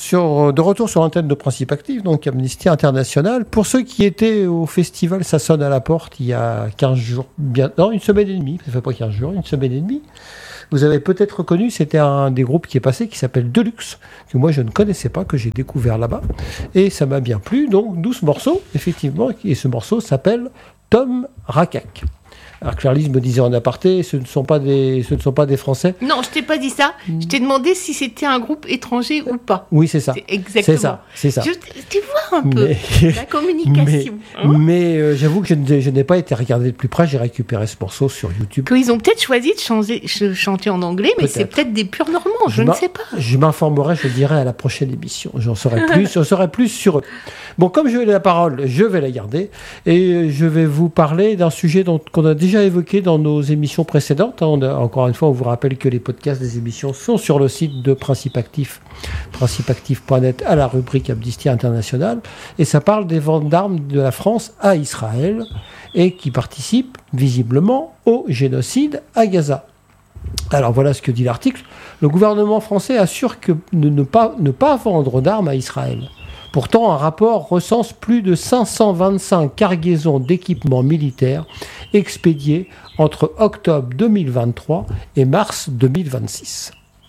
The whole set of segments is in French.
de retour sur l'antenne de Principe Actif, donc Amnesty International. Pour ceux qui étaient au festival Ça sonne à la porte il y a 15 jours, une semaine et demie, ça fait pas 15 jours, une semaine et demie, vous avez peut-être reconnu, c'était un des groupes qui est passé, qui s'appelle Deluxe, que moi je ne connaissais pas, que j'ai découvert là-bas, et ça m'a bien plu, donc 12 morceaux, effectivement, et ce morceau s'appelle Tom Rakak. Alors Clarisse me disait en aparté, ce ne sont pas des Français. Non, je t'ai pas dit ça. Je t'ai demandé si c'était un groupe étranger ou pas. Oui, c'est ça. Exactement. C'est ça. Tu vois un peu la communication. Mais j'avoue que je n'ai pas été regardé de plus près. J'ai récupéré ce morceau sur YouTube. Ils ont peut-être choisi de chanter en anglais, mais c'est peut-être des purs Normands. Je ne sais pas. Je m'informerai, je dirai à la prochaine émission. J'en saurai plus sur eux. Bon, comme je vais la parole, je vais la garder et je vais vous parler d'un sujet qu'on a déjà évoqué dans nos émissions précédentes. Encore une fois, on vous rappelle que les podcasts des émissions sont sur le site de Principe Actif, principeactif.net, à la rubrique Amnesty International, et ça parle des ventes d'armes de la France à Israël et qui participent visiblement au génocide à Gaza. Alors voilà ce que dit l'article. Le gouvernement français assure que ne pas vendre d'armes à Israël. Pourtant, un rapport recense plus de 525 cargaisons d'équipements militaires expédiées entre octobre 2023 et mars 2026.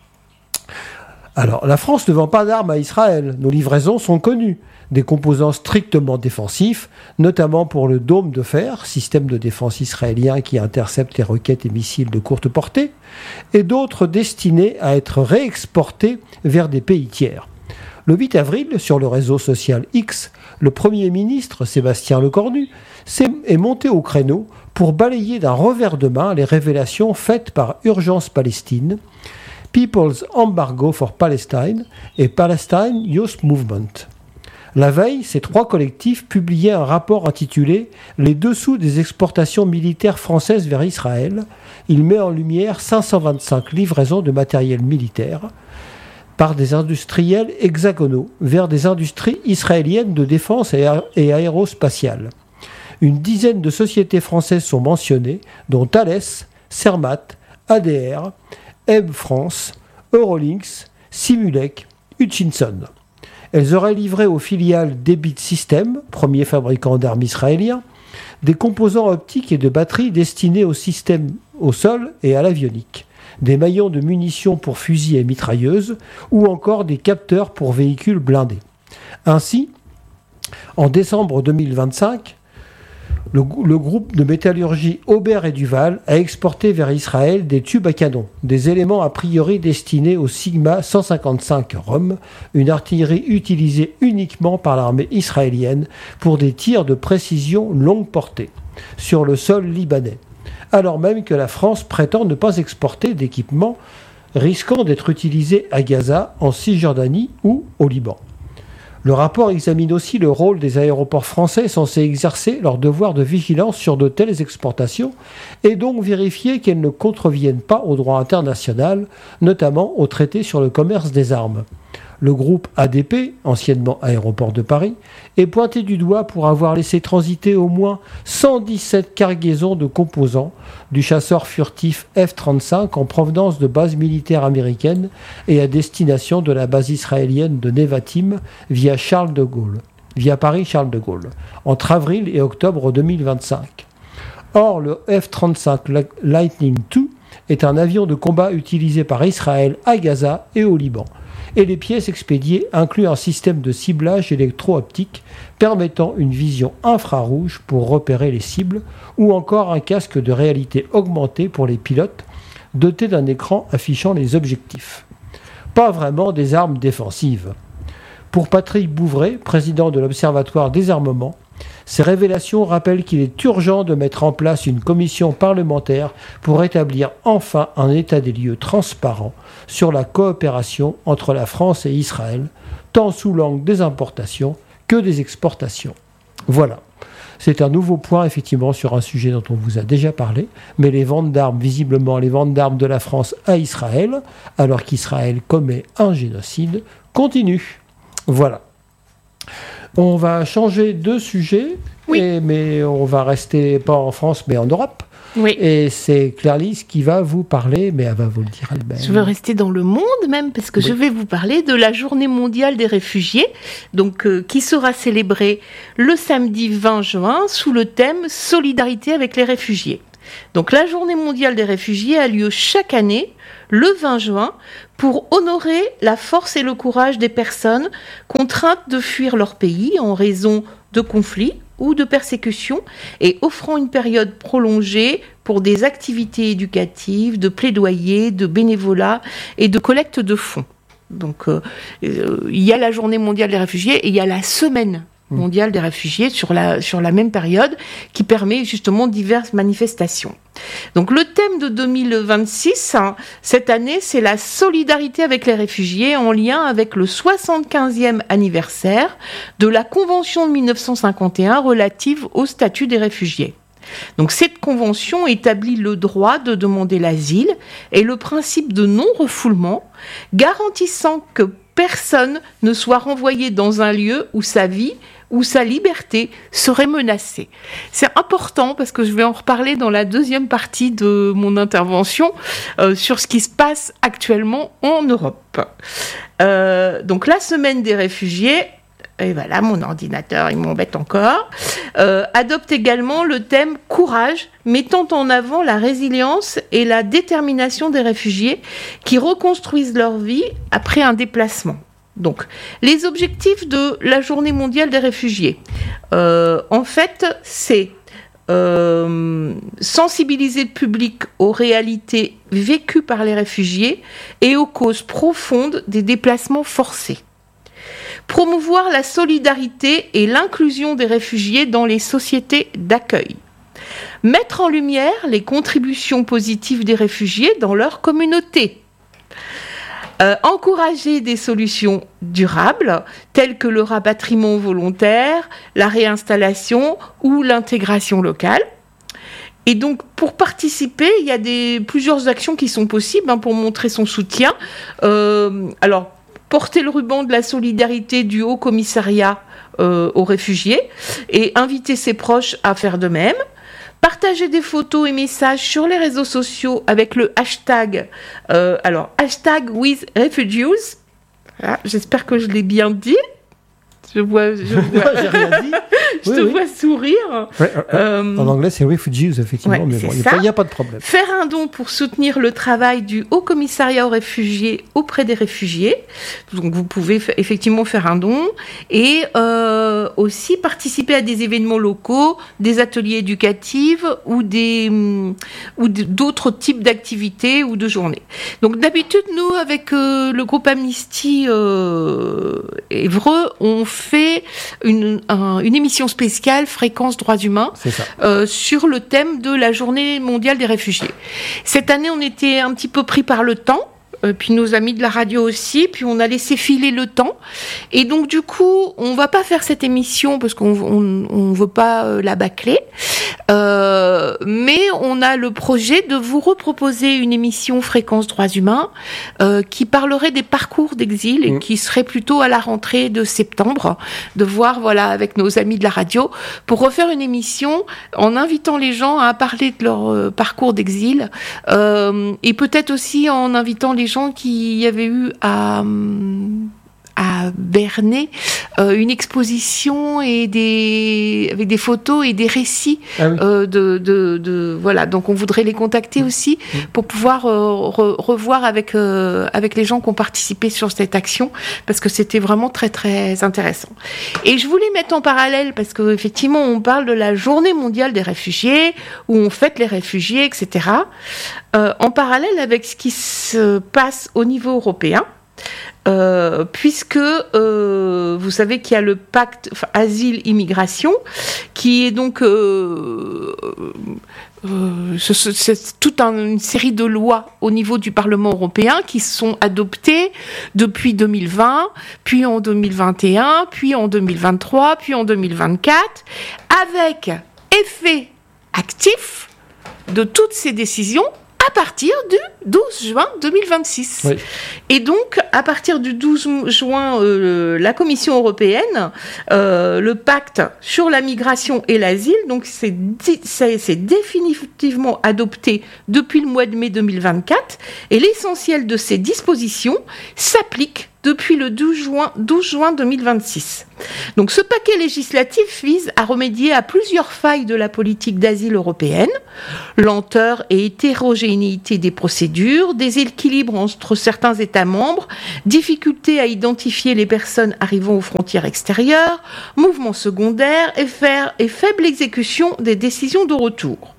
Alors, la France ne vend pas d'armes à Israël. Nos livraisons sont connues. Des composants strictement défensifs, notamment pour le dôme de fer, système de défense israélien qui intercepte les roquettes et missiles de courte portée, et d'autres destinés à être réexportés vers des pays tiers. Le 8 avril, sur le réseau social X, le Premier ministre, Sébastien Lecornu, est monté au créneau pour balayer d'un revers de main les révélations faites par Urgence Palestine, People's Embargo for Palestine et Palestine Youth Movement. La veille, ces trois collectifs publiaient un rapport intitulé « Les dessous des exportations militaires françaises vers Israël ». Il met en lumière 525 livraisons de matériel militaire par des industriels hexagonaux vers des industries israéliennes de défense et aérospatiale. Une dizaine de sociétés françaises sont mentionnées, dont Thales, Cermat, ADR, Ebb France, Eurolinks, Simulec, Hutchinson. Elles auraient livré aux filiales Debit Systems, premier fabricant d'armes israélien, des composants optiques et de batteries destinés aux systèmes au sol et à l'avionique, des maillons de munitions pour fusils et mitrailleuses, ou encore des capteurs pour véhicules blindés. Ainsi, en décembre 2025, le groupe de métallurgie Aubert et Duval a exporté vers Israël des tubes à canon, des éléments a priori destinés au Sigma 155 Rom, une artillerie utilisée uniquement par l'armée israélienne pour des tirs de précision longue portée, sur le sol libanais, alors même que la France prétend ne pas exporter d'équipements risquant d'être utilisés à Gaza, en Cisjordanie ou au Liban. Le rapport examine aussi le rôle des aéroports français censés exercer leur devoir de vigilance sur de telles exportations et donc vérifier qu'elles ne contreviennent pas au droit international, notamment au traité sur le commerce des armes. Le groupe ADP, anciennement Aéroport de Paris, est pointé du doigt pour avoir laissé transiter au moins 117 cargaisons de composants du chasseur furtif F-35 en provenance de bases militaires américaines et à destination de la base israélienne de Nevatim via Paris-Charles de Gaulle, entre avril et octobre 2025. Or, le F-35 Lightning II est un avion de combat utilisé par Israël à Gaza et au Liban. Et les pièces expédiées incluent un système de ciblage électro-optique permettant une vision infrarouge pour repérer les cibles, ou encore un casque de réalité augmentée pour les pilotes, doté d'un écran affichant les objectifs. Pas vraiment des armes défensives. Pour Patrick Bouvray, président de l'Observatoire des armements, ces révélations rappellent qu'il est urgent de mettre en place une commission parlementaire pour établir enfin un état des lieux transparent sur la coopération entre la France et Israël, tant sous l'angle des importations que des exportations. Voilà. C'est un nouveau point, effectivement, sur un sujet dont on vous a déjà parlé, mais les ventes d'armes, visiblement les ventes d'armes de la France à Israël, alors qu'Israël commet un génocide, continuent. Voilà. On va changer de sujet, oui. Mais on va rester pas en France, mais en Europe. Oui. Et c'est Claire-Lise qui va vous parler, mais elle va vous le dire elle-même. Je veux rester dans le monde même, parce que je vais vous parler de la Journée mondiale des réfugiés, donc qui sera célébrée le samedi 20 juin sous le thème « Solidarité avec les réfugiés ». Donc la Journée mondiale des réfugiés a lieu chaque année, le 20 juin, pour honorer la force et le courage des personnes contraintes de fuir leur pays en raison de conflits ou de persécutions et offrant une période prolongée pour des activités éducatives, de plaidoyer, de bénévolat et de collecte de fonds. Donc il y a la Journée mondiale des réfugiés et il y a la Semaine mondiale des réfugiés sur la même période qui permet justement diverses manifestations. Donc le thème de 2026, cette année, c'est la solidarité avec les réfugiés en lien avec le 75e anniversaire de la Convention de 1951 relative au statut des réfugiés. Donc cette convention établit le droit de demander l'asile et le principe de non-refoulement, garantissant que personne ne soit renvoyé dans un lieu où sa vie ou sa liberté serait menacée. C'est important parce que je vais en reparler dans la deuxième partie de mon intervention sur ce qui se passe actuellement en Europe. Donc la semaine des réfugiés, et voilà, mon ordinateur, il m'embête encore, adopte également le thème « Courage », mettant en avant la résilience et la détermination des réfugiés qui reconstruisent leur vie après un déplacement. Donc, les objectifs de la Journée mondiale des réfugiés, en fait, c'est sensibiliser le public aux réalités vécues par les réfugiés et aux causes profondes des déplacements forcés. Promouvoir la solidarité et l'inclusion des réfugiés dans les sociétés d'accueil. Mettre en lumière les contributions positives des réfugiés dans leur communauté. Encourager des solutions durables telles que le rapatriement volontaire, la réinstallation ou l'intégration locale. Et donc, pour participer, il y a plusieurs actions qui sont possibles pour montrer son soutien. Alors, porter le ruban de la solidarité du Haut Commissariat aux réfugiés et inviter ses proches à faire de même. Partager des photos et messages sur les réseaux sociaux avec le hashtag, hashtag with refugees. Voilà, j'espère que je l'ai bien dit. Je vois, j'ai rien dit. Je te vois sourire. Ouais, en anglais, c'est refugees, effectivement, mais bon, il n'y a pas de problème. Faire un don pour soutenir le travail du Haut Commissariat aux réfugiés auprès des réfugiés. Donc, vous pouvez effectivement faire un don et aussi participer à des événements locaux, des ateliers éducatifs ou d'autres types d'activités ou de journées. Donc, d'habitude, nous, avec le groupe Amnesty Évreux, on fait une émission spéciale Fréquence Droits Humains sur le thème de la Journée mondiale des réfugiés. Cette année, on était un petit peu pris par le temps. Puis nos amis de la radio aussi, puis on a laissé filer le temps. Et donc du coup, on va pas faire cette émission parce qu'on veut pas la bâcler. Mais on a le projet de vous reproposer une émission Fréquence Droits Humains qui parlerait des parcours d'exil et qui serait plutôt à la rentrée de septembre, de voir avec nos amis de la radio pour refaire une émission en invitant les gens à parler de leur parcours d'exil et peut-être aussi en invitant les gens qui avaient eu à Bernay une exposition et avec des photos et des récits voilà, donc on voudrait les contacter aussi pour pouvoir revoir avec les gens qui ont participé sur cette action parce que c'était vraiment très très intéressant. Et je voulais mettre en parallèle parce que effectivement on parle de la Journée mondiale des réfugiés où on fête les réfugiés, etc. En parallèle avec ce qui se passe au niveau européen. Puisque vous savez qu'il y a le pacte asile-immigration qui est donc c'est toute une série de lois au niveau du Parlement européen qui sont adoptées depuis 2020, puis en 2021, puis en 2023, puis en 2024, avec effet actif de toutes ces décisions à partir du 12 juin 2026. Oui. Et donc, à partir du 12 juin, la Commission européenne, le pacte sur la migration et l'asile, donc c'est définitivement adopté depuis le mois de mai 2024, et l'essentiel de ces dispositions s'applique depuis le 12 juin 2026. Donc ce paquet législatif vise à remédier à plusieurs failles de la politique d'asile européenne, lenteur et hétérogénéité des procédures, déséquilibre entre certains États membres, difficulté à identifier les personnes arrivant aux frontières extérieures, mouvements secondaires et faible exécution des décisions de retour.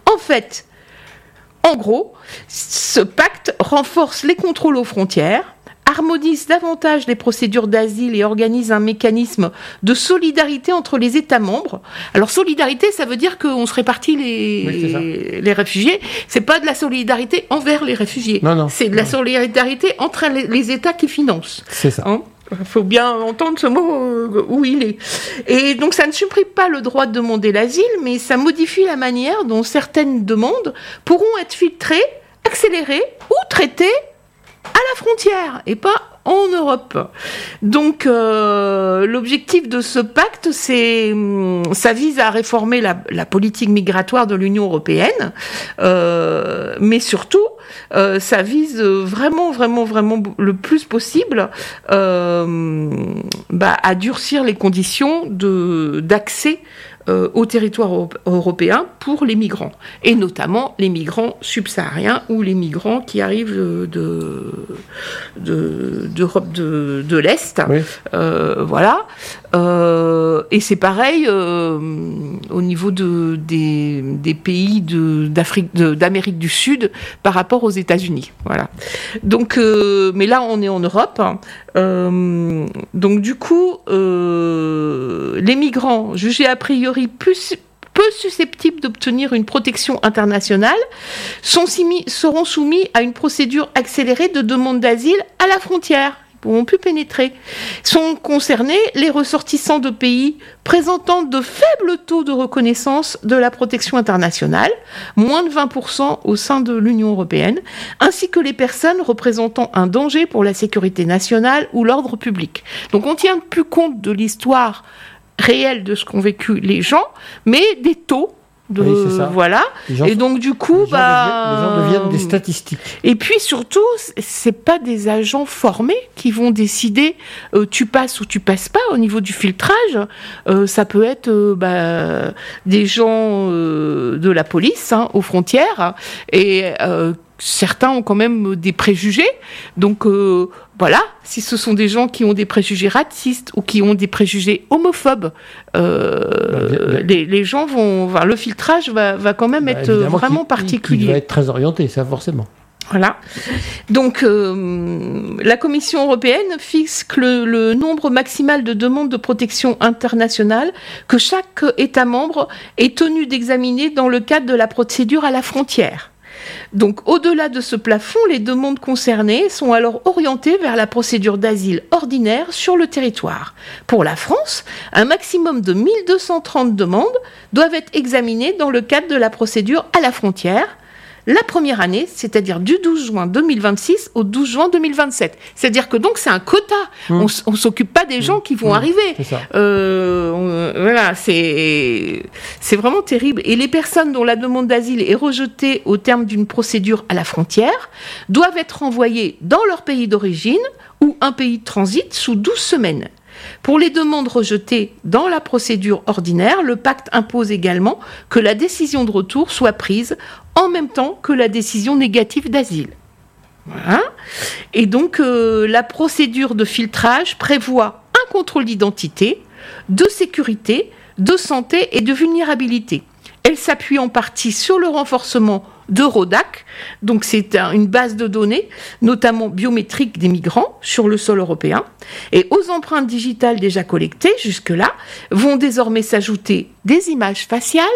En gros, ce pacte renforce les contrôles aux frontières, harmonise davantage les procédures d'asile et organise un mécanisme de solidarité entre les États membres. Alors solidarité, ça veut dire qu'on se répartit les réfugiés. C'est pas de la solidarité envers les réfugiés. Non. C'est de la solidarité entre les États qui financent. C'est ça. Il faut bien entendre ce mot où il est. Et donc ça ne supprime pas le droit de demander l'asile, mais ça modifie la manière dont certaines demandes pourront être filtrées, accélérées ou traitées à la frontière et pas en Europe. Donc l'objectif de ce pacte, ça vise à réformer la politique migratoire de l'Union européenne, mais surtout ça vise vraiment le plus possible à durcir les conditions d'accès au territoire européen pour les migrants, et notamment les migrants subsahariens ou les migrants qui arrivent d'Europe de l'Est. Oui. Voilà. Et c'est pareil au niveau des pays d'Amérique du Sud par rapport aux États-Unis. Voilà. Donc, mais là, on est en Europe. Donc, du coup, les migrants jugés a priori peu susceptibles d'obtenir une protection internationale seront soumis à une procédure accélérée de demande d'asile à la frontière. Ils ne pourront plus pénétrer. Sont concernés les ressortissants de pays présentant de faibles taux de reconnaissance de la protection internationale, moins de 20% au sein de l'Union européenne, ainsi que les personnes représentant un danger pour la sécurité nationale ou l'ordre public. Donc on ne tient plus compte de l'histoire réel de ce qu'ont vécu les gens, mais des taux. Voilà. Et donc du coup, les gens deviennent des statistiques. Et puis surtout, c'est pas des agents formés qui vont décider tu passes ou tu passes pas au niveau du filtrage. Ça peut être des gens de la police aux frontières, et certains ont quand même des préjugés. Donc voilà, si ce sont des gens qui ont des préjugés racistes ou qui ont des préjugés homophobes, les gens vont... Enfin, le filtrage va quand même être vraiment particulier. Il va être très orienté, ça forcément. Voilà. Donc, la Commission européenne fixe le nombre maximal de demandes de protection internationale que chaque État membre est tenu d'examiner dans le cadre de la procédure à la frontière. Donc, au-delà de ce plafond, les demandes concernées sont alors orientées vers la procédure d'asile ordinaire sur le territoire. Pour la France, un maximum de 1230 demandes doivent être examinées dans le cadre de la procédure à la frontière, la première année, c'est-à-dire du 12 juin 2026 au 12 juin 2027. C'est-à-dire que donc c'est un quota. On s'occupe pas des gens qui vont arriver. C'est ça. Voilà, c'est vraiment terrible. Et les personnes dont la demande d'asile est rejetée au terme d'une procédure à la frontière doivent être renvoyées dans leur pays d'origine ou un pays de transit sous 12 semaines. Pour les demandes rejetées dans la procédure ordinaire, le pacte impose également que la décision de retour soit prise en même temps que la décision négative d'asile. Voilà. Et donc, la procédure de filtrage prévoit un contrôle d'identité, de sécurité, de santé et de vulnérabilité. Elle s'appuie en partie sur le renforcement d'Eurodac, donc c'est une base de données, notamment biométriques des migrants sur le sol européen. Et aux empreintes digitales déjà collectées jusque-là, vont désormais s'ajouter des images faciales,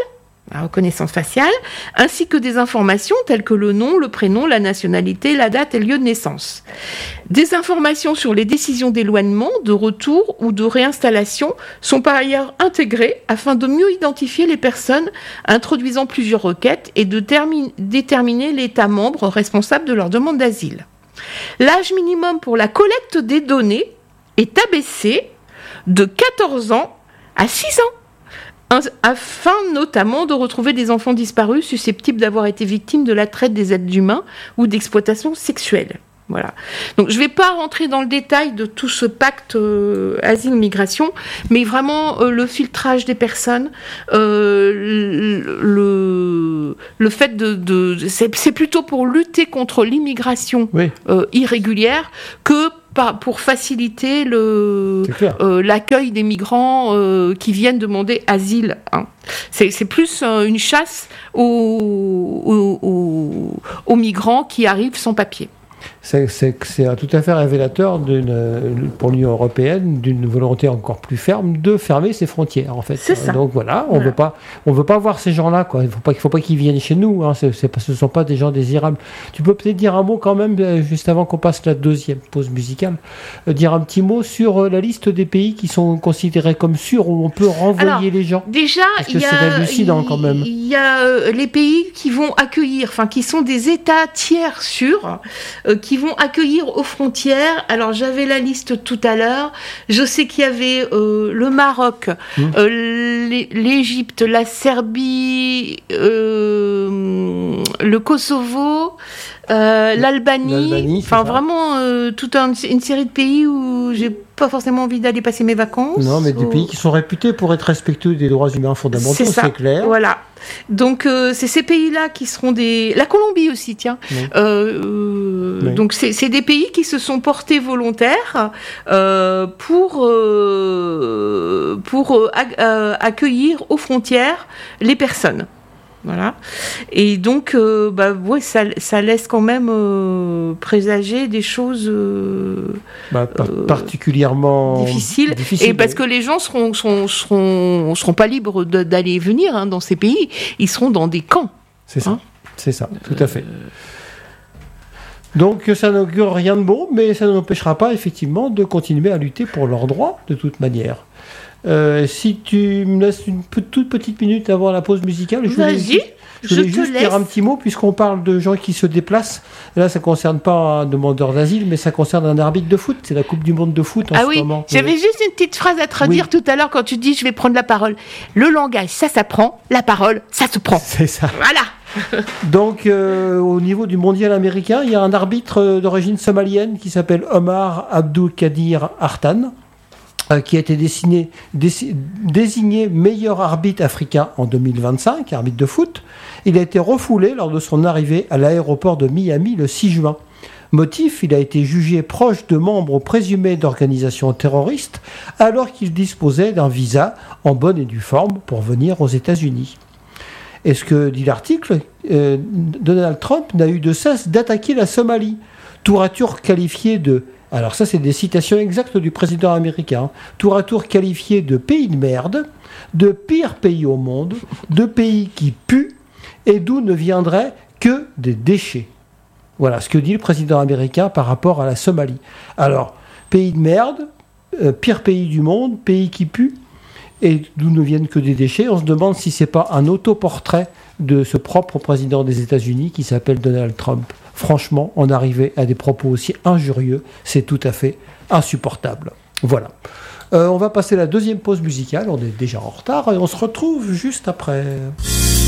la reconnaissance faciale, ainsi que des informations telles que le nom, le prénom, la nationalité, la date et le lieu de naissance. Des informations sur les décisions d'éloignement, de retour ou de réinstallation sont par ailleurs intégrées afin de mieux identifier les personnes introduisant plusieurs requêtes et de déterminer l'État membre responsable de leur demande d'asile. L'âge minimum pour la collecte des données est abaissé de 14 ans à 6 ans, afin notamment de retrouver des enfants disparus susceptibles d'avoir été victimes de la traite des êtres humains ou d'exploitation sexuelle. Voilà. Donc je ne vais pas rentrer dans le détail de tout ce pacte asile-migration, mais vraiment le filtrage des personnes, le fait c'est plutôt pour lutter contre l'immigration irrégulière que pour faciliter l'accueil des migrants qui viennent demander asile. Hein. C'est plus une chasse aux migrants qui arrivent sans papier. C'est tout à fait révélateur pour l'Union européenne d'une volonté encore plus ferme de fermer ses frontières, en fait. C'est ça. Donc voilà, on veut pas voir ces gens-là, quoi. Il faut pas qu'ils viennent chez nous. Hein. Ce sont pas des gens désirables. Tu peux peut-être dire un mot quand même juste avant qu'on passe la deuxième pause musicale, dire un petit mot sur la liste des pays qui sont considérés comme sûrs où on peut renvoyer les gens. Déjà, parce que c'est hallucinant quand même. Il y a les pays qui vont accueillir, enfin qui sont des États tiers sûrs. Qui vont accueillir aux frontières. Alors j'avais la liste tout à l'heure. Je sais qu'il y avait le Maroc, l'Égypte, la Serbie, le Kosovo, l'Albanie. Enfin vraiment toute une série de pays où j'ai pas forcément envie d'aller passer mes vacances. Non, mais des pays qui sont réputés pour être respectueux des droits humains fondamentaux, c'est clair. Voilà. Donc c'est ces pays-là qui seront la Colombie aussi, tiens. Oui. Donc c'est des pays qui se sont portés volontaires pour accueillir aux frontières les personnes. Voilà. Et donc, ça laisse quand même présager des choses particulièrement difficiles. Et parce que les gens seront pas libres d'aller et venir dans ces pays. Ils seront dans des camps. C'est ça. C'est ça, tout à fait. Donc ça n'augure rien de bon, mais ça ne n'empêchera pas effectivement de continuer à lutter pour leurs droits de toute manière. Si tu me laisses une toute petite minute avant la pause musicale, je voulais juste dire un petit mot, puisqu'on parle de gens qui se déplacent. Là, ça ne concerne pas un demandeur d'asile, mais ça concerne un arbitre de foot. C'est la Coupe du Monde de foot en ce moment. J'avais juste une petite phrase à te redire tout à l'heure quand tu dis « je vais prendre la parole ». Le langage, ça s'apprend. La parole, ça se prend. C'est ça. Voilà. Donc, au niveau du mondial américain, il y a un arbitre d'origine somalienne qui s'appelle Omar Abdulkadir Artan, qui a été désigné meilleur arbitre africain en 2025, arbitre de foot. Il a été refoulé lors de son arrivée à l'aéroport de Miami le 6 juin. Motif, il a été jugé proche de membres présumés d'organisations terroristes alors qu'il disposait d'un visa en bonne et due forme pour venir aux États-Unis. Et ce que dit l'article, Donald Trump n'a eu de cesse d'attaquer la Somalie, tour à tour qualifié de... Alors ça, c'est des citations exactes du président américain. Tour à tour qualifié de pays de merde, de pire pays au monde, de pays qui puent et d'où ne viendraient que des déchets. Voilà ce que dit le président américain par rapport à la Somalie. Alors, pays de merde, pire pays du monde, pays qui pue et d'où ne viennent que des déchets. On se demande si c'est pas un autoportrait de ce propre président des États-Unis qui s'appelle Donald Trump. Franchement, en arriver à des propos aussi injurieux, c'est tout à fait insupportable. Voilà. On va passer la deuxième pause musicale. On est déjà en retard et on se retrouve juste après.